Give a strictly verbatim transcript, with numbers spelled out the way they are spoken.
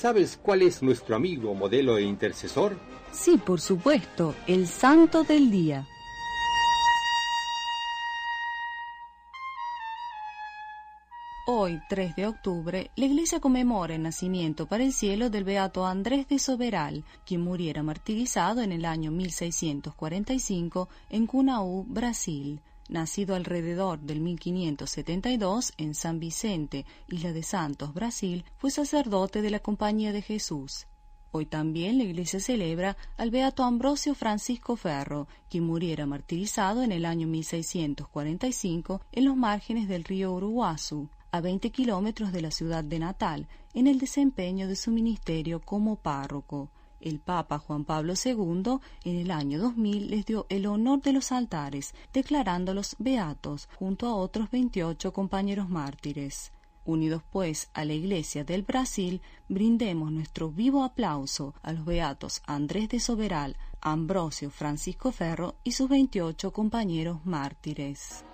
¿Sabes cuál es nuestro amigo, modelo e intercesor? Sí, por supuesto, el santo del día. Hoy, tres de octubre, la Iglesia conmemora el nacimiento para el cielo del beato Andrés de Soberal, quien muriera martirizado en el año mil seiscientos cuarenta y cinco en Cunaú, Brasil. Nacido alrededor del mil quinientos setenta y dos en San Vicente, Isla de Santos, Brasil, fue sacerdote de la Compañía de Jesús. Hoy también la Iglesia celebra al beato Ambrosio Francisco Ferro, quien muriera martirizado en el año mil seiscientos cuarenta y cinco en los márgenes del río Uruguazú, a veinte kilómetros de la ciudad de Natal, en el desempeño de su ministerio como párroco. El Papa Juan Pablo segundo, en el año dos mil, les dio el honor de los altares, declarándolos beatos, junto a otros veintiocho compañeros mártires. Unidos, pues, a la Iglesia del Brasil, brindemos nuestro vivo aplauso a los beatos Andrés de Soberal, Ambrosio Francisco Ferro y sus veintiocho compañeros mártires.